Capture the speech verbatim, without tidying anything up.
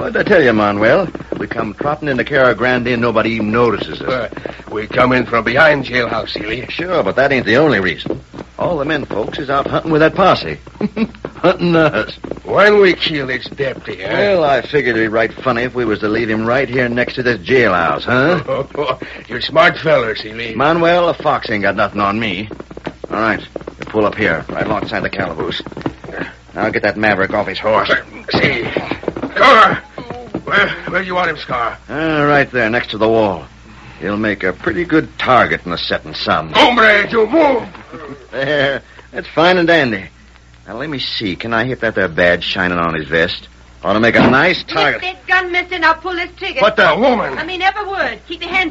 What'd I tell you, Manuel? We come trotting into Cara Grande and nobody even notices us. Uh, we come in from behind jailhouse, Seeley. Sure, but that ain't the only reason. All the men folks is out hunting with that posse. Hunting us. When we kill its deputy, huh? Well, I figured it'd be right funny if we was to leave him right here next to this jailhouse, huh? Oh, you're a smart feller, Seeley. Manuel, a fox ain't got nothing on me. All right, you pull up here, right alongside the calaboose. Now get that maverick off his horse. See. Scar! Where, where do you want him, Scar? Uh, right there, next to the wall. He'll make a pretty good target in the setting sun. Hombre, you move! There. That's fine and dandy. Now, let me see. Can I hit that there badge shining on his vest? Ought to make a nice target. Lift that gun, mister, and I'll pull this trigger. What the woman? I mean, every word. Keep your hands